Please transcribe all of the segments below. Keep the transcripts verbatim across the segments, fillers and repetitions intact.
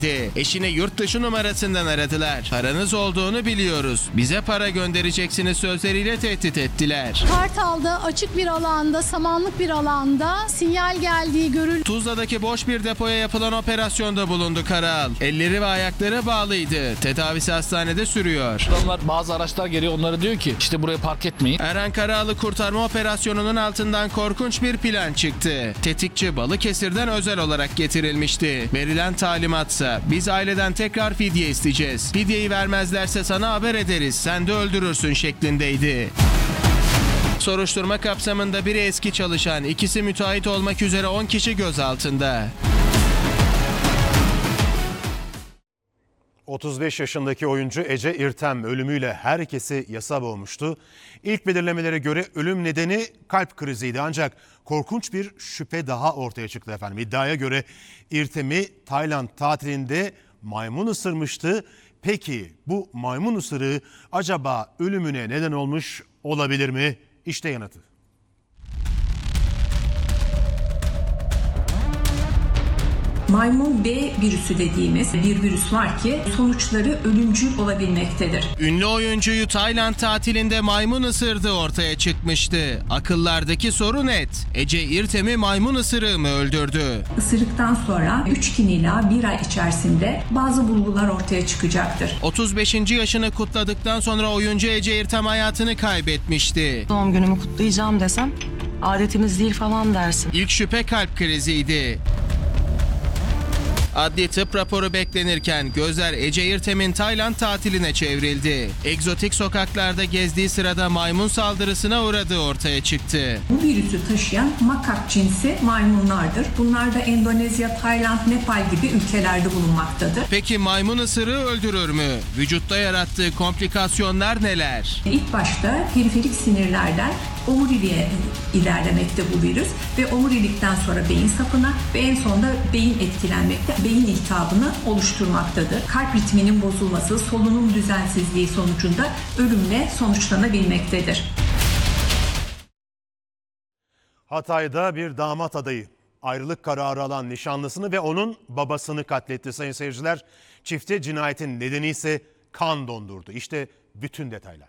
Eşini yurt dışı numarasından aradılar. Paranız olduğunu biliyoruz. Bize para göndereceksiniz sözleriyle tehdit ettiler. Kartal'da açık bir alanda, samanlık bir alanda sinyal geldiği görüldü. Tuzla'daki boş bir depoya yapılan operasyonda bulundu Karaal. Elleri ve ayakları bağlıydı. Tedavisi hastanede sürüyor. Adamlar, bazı araçlar geliyor, onlara diyor ki işte buraya park etmeyin. Eren Karaal'ı kurtarma operasyonunun altından korkunç bir plan çıktı. Tetikçi Balıkesir'den özel olarak getirilmişti. Verilen talimatsa biz aileden tekrar fidye isteyeceğiz. Fidyeyi vermezlerse sana haber ederiz. Sen de öldürürsün şeklindeydi. Soruşturma kapsamında biri eski çalışan, ikisi müteahhit olmak üzere on kişi gözaltında. otuz beş yaşındaki oyuncu Ece İrtem ölümüyle herkesi yasa boğmuştu. İlk belirlemelere göre ölüm nedeni kalp kriziydi, ancak korkunç bir şüphe daha ortaya çıktı efendim. İddiaya göre İrtem'i Tayland tatilinde maymun ısırmıştı. Peki bu maymun ısırığı acaba ölümüne neden olmuş olabilir mi? İşte yanıtı. Maymun B virüsü dediğimiz bir virüs var ki sonuçları ölümcül olabilmektedir. Ünlü oyuncuyu Tayland tatilinde maymun ısırdığı ortaya çıkmıştı. Akıllardaki soru net. Ece İrtem'i maymun ısırığı mı öldürdü? Isırıktan sonra üç gün ila bir ay içerisinde bazı bulgular ortaya çıkacaktır. otuz beşinci yaşını kutladıktan sonra oyuncu Ece İrtem hayatını kaybetmişti. Doğum günümü kutlayacağım desem adetimiz değil falan dersin. İlk şüphe kalp kriziydi. Adli tıp raporu beklenirken gözler Ece İrtem'in Tayland tatiline çevrildi. Egzotik sokaklarda gezdiği sırada maymun saldırısına uğradığı ortaya çıktı. Bu virüsü taşıyan makak cinsi maymunlardır. Bunlar da Endonezya, Tayland, Nepal gibi ülkelerde bulunmaktadır. Peki maymun ısırığı öldürür mü? Vücutta yarattığı komplikasyonlar neler? İlk başta periferik sinirlerden omuriliğe ilerlemekte bu virüs ve omurilikten sonra beyin sapına ve en sonunda beyin etkilenmekte, beyin iltihabını oluşturmaktadır. Kalp ritminin bozulması, solunum düzensizliği sonucunda ölümle sonuçlanabilmektedir. Hatay'da bir damat adayı ayrılık kararı alan nişanlısını ve onun babasını katletti sayın seyirciler. Çifte cinayetin nedeni ise kan dondurdu. İşte bütün detaylar.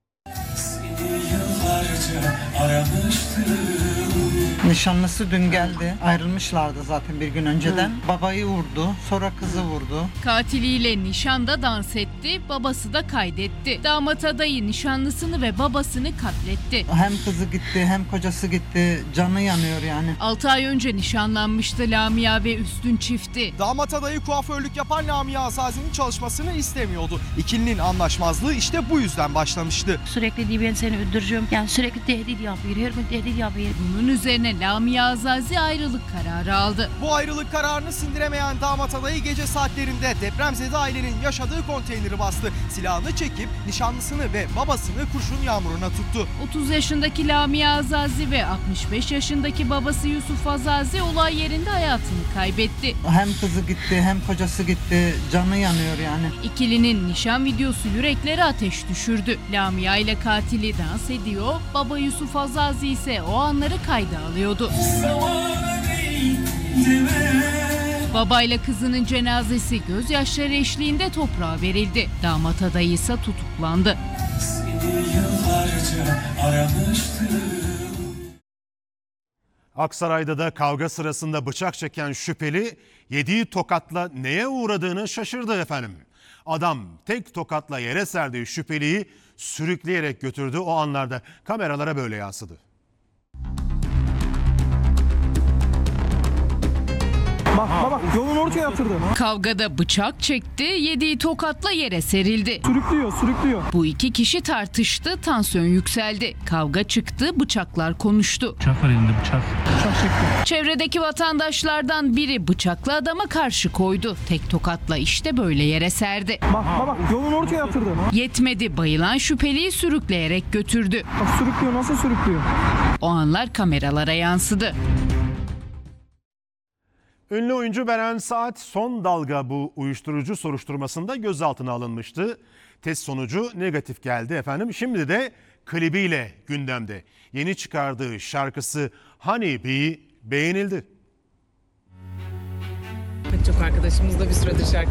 Nişanlısı dün geldi. Ayrılmışlardı zaten bir gün önceden. Hı. Babayı vurdu, sonra kızı vurdu. Katiliyle nişanda dans etti, babası da kaydetti. Damat adayı nişanlısını ve babasını katletti. Hem kızı gitti hem kocası gitti. Canı yanıyor yani. altı ay önce nişanlanmıştı Lamia ve Üstün çifti. Damat adayı kuaförlük yapan Lamia Azazi'nin çalışmasını istemiyordu. İkilinin anlaşmazlığı işte bu yüzden başlamıştı. Sürekli diye ben seni öldüreceğim. Yani sürekli tehdit yapıyor, her gün tehdit yapıyor. Bunun üzerine Lamia Azazi ayrılık kararı aldı. Bu ayrılık kararını sindiremeyen damat adayı gece saatlerinde depremzede ailenin yaşadığı konteyneri bastı. Silahını çekip nişanlısını ve babasını kurşun yağmuruna tuttu. otuz yaşındaki Lamia Azazi ve altmış beş yaşındaki babası Yusuf Azazi olay yerinde hayatını kaybetti. Hem kızı gitti hem kocası gitti. Canı yanıyor yani. İkilinin nişan videosu yürekleri ateş düşürdü. Lamia ile katili dans ediyor, baba Yusuf Azazi ise o anları kayda alıyordu. Babayla kızının cenazesi gözyaşları eşliğinde toprağa verildi. Damat adayı ise tutuklandı. Aksaray'da da kavga sırasında bıçak çeken şüpheli yediği tokatla neye uğradığını şaşırdı efendim. Adam tek tokatla yere serdiği şüpheliyi sürükleyerek götürdü. O anlarda kameralara böyle yansıdı. Bak bak bak yolun ortaya yatırdı. Kavgada bıçak çekti, yediği tokatla yere serildi. Sürüklüyor sürüklüyor. Bu iki kişi tartıştı, tansiyon yükseldi. Kavga çıktı, bıçaklar konuştu. Bıçak var elinde, bıçak. Bıçak çekti. Çevredeki vatandaşlardan biri bıçaklı adama karşı koydu. Tek tokatla işte böyle yere serdi. Bak bak bak yolun ortaya yatırdı. Yetmedi, bayılan şüpheliyi sürükleyerek götürdü. Bak sürüklüyor, nasıl sürüklüyor? O anlar kameralara yansıdı. Ünlü oyuncu Beren Saat son dalga bu uyuşturucu soruşturmasında gözaltına alınmıştı. Test sonucu negatif geldi efendim. Şimdi de klibiyle gündemde. Yeni çıkardığı şarkısı Honey Bee beğenildi. Çok arkadaşımızla bir süredir şarkı